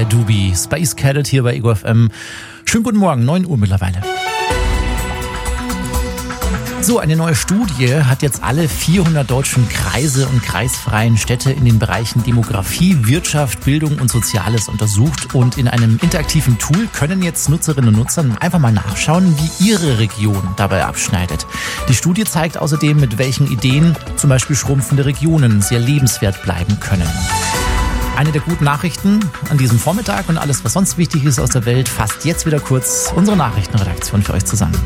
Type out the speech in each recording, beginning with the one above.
Doobie. Space Cadet hier bei Ego FM. Schönen guten Morgen, 9 Uhr mittlerweile. So, eine neue Studie hat jetzt alle 400 deutschen Kreise und kreisfreien Städte in den Bereichen Demografie, Wirtschaft, Bildung und Soziales untersucht. Und in einem interaktiven Tool können jetzt Nutzerinnen und Nutzer einfach mal nachschauen, wie ihre Region dabei abschneidet. Die Studie zeigt außerdem, mit welchen Ideen zum Beispiel schrumpfende Regionen sehr lebenswert bleiben können. Eine der guten Nachrichten an diesem Vormittag und alles, was sonst wichtig ist aus der Welt, fasst jetzt wieder kurz unsere Nachrichtenredaktion für euch zusammen.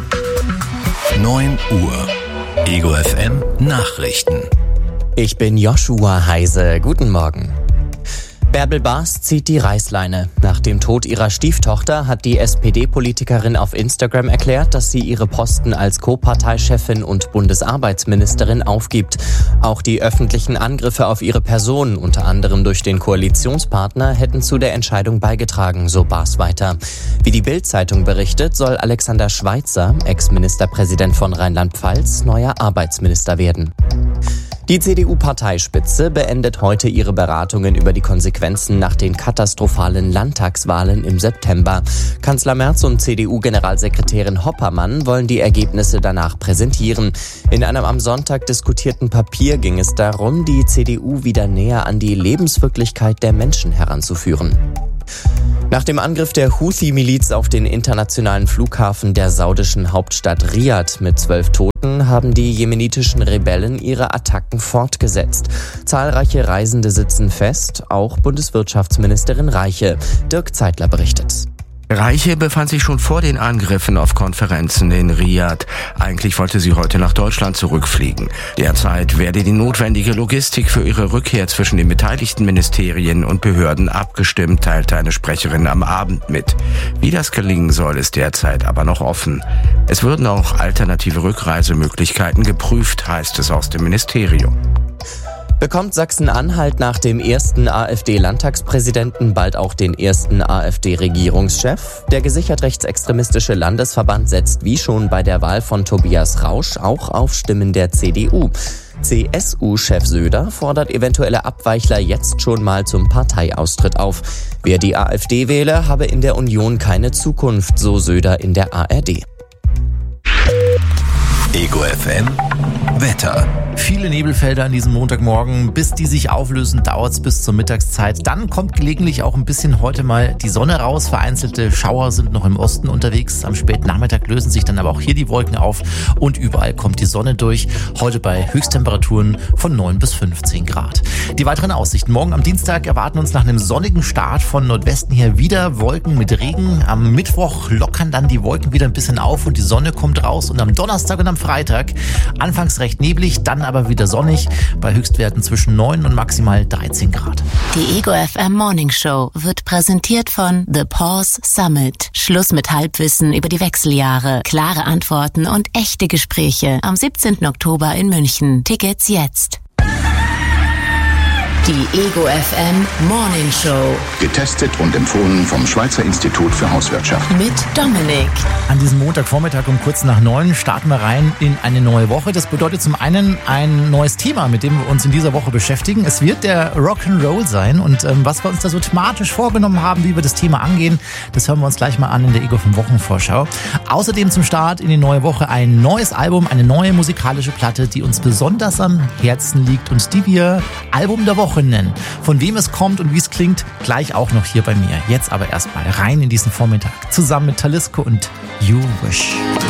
9 Uhr. Ego FM Nachrichten. Ich bin Joshua Heise. Guten Morgen. Bärbel Baas zieht die Reißleine. Nach dem Tod ihrer Stieftochter hat die SPD-Politikerin auf Instagram erklärt, dass sie ihre Posten als Co-Parteichefin und Bundesarbeitsministerin aufgibt. Auch die öffentlichen Angriffe auf ihre Person, unter anderem durch den Koalitionspartner, hätten zu der Entscheidung beigetragen, so Baas weiter. Wie die Bild-Zeitung berichtet, soll Alexander Schweitzer, Ex-Ministerpräsident von Rheinland-Pfalz, neuer Arbeitsminister werden. Die CDU-Parteispitze beendet heute ihre Beratungen über die Konsequenzen nach den katastrophalen Landtagswahlen im September. Kanzler Merz und CDU-Generalsekretärin Hoppermann wollen die Ergebnisse danach präsentieren. In einem am Sonntag diskutierten Papier ging es darum, die CDU wieder näher an die Lebenswirklichkeit der Menschen heranzuführen. Nach dem Angriff der Houthi-Miliz auf den internationalen Flughafen der saudischen Hauptstadt Riad mit 12 Toten haben die jemenitischen Rebellen ihre Attacken fortgesetzt. Zahlreiche Reisende sitzen fest, auch Bundeswirtschaftsministerin Reiche. Dirk Zeitler berichtet. Reiche befand sich schon vor den Angriffen auf Konferenzen in Riad. Eigentlich wollte sie heute nach Deutschland zurückfliegen. Derzeit werde die notwendige Logistik für ihre Rückkehr zwischen den beteiligten Ministerien und Behörden abgestimmt, teilte eine Sprecherin am Abend mit. Wie das gelingen soll, ist derzeit aber noch offen. Es würden auch alternative Rückreisemöglichkeiten geprüft, heißt es aus dem Ministerium. Bekommt Sachsen-Anhalt nach dem ersten AfD-Landtagspräsidenten bald auch den ersten AfD-Regierungschef? Der gesichert rechtsextremistische Landesverband setzt wie schon bei der Wahl von Tobias Rausch auch auf Stimmen der CDU. CSU-Chef Söder fordert eventuelle Abweichler jetzt schon mal zum Parteiaustritt auf. Wer die AfD wähle, habe in der Union keine Zukunft, so Söder in der ARD. Ego FM Wetter. Viele Nebelfelder an diesem Montagmorgen. Bis die sich auflösen, dauert es bis zur Mittagszeit. Dann kommt gelegentlich auch ein bisschen heute mal die Sonne raus. Vereinzelte Schauer sind noch im Osten unterwegs. Am späten Nachmittag lösen sich dann aber auch hier die Wolken auf und überall kommt die Sonne durch. Heute bei Höchsttemperaturen von 9 bis 15 Grad. Die weiteren Aussichten. Morgen am Dienstag erwarten uns nach einem sonnigen Start von Nordwesten her wieder Wolken mit Regen. Am Mittwoch lockern dann die Wolken wieder ein bisschen auf und die Sonne kommt raus. Und am Donnerstag und am Freitag anfangs recht neblig, dann aber wieder sonnig, bei Höchstwerten zwischen 9 und maximal 13 Grad. Die Ego FM Morning Show wird präsentiert von The Pause Summit. Schluss mit Halbwissen über die Wechseljahre, klare Antworten und echte Gespräche. Am 17. Oktober in München. Tickets jetzt. Die Ego FM Morning Show. Getestet und empfohlen vom Schweizer Institut für Hauswirtschaft. Mit Dominik. An diesem Montagvormittag um kurz nach 9 starten wir rein in eine neue Woche. Das bedeutet zum einen ein neues Thema, mit dem wir uns in dieser Woche beschäftigen. Es wird der Rock'n'Roll sein und was wir uns da so thematisch vorgenommen haben, wie wir das Thema angehen, das hören wir uns gleich mal an in der Ego FM Wochenvorschau. Außerdem zum Start in die neue Woche ein neues Album, eine neue musikalische Platte, die uns besonders am Herzen liegt und die wir Album der Woche nennen. Von wem es kommt und wie es klingt, gleich auch noch hier bei mir. Jetzt aber erstmal rein in diesen Vormittag. Zusammen mit Talisko und You Wish.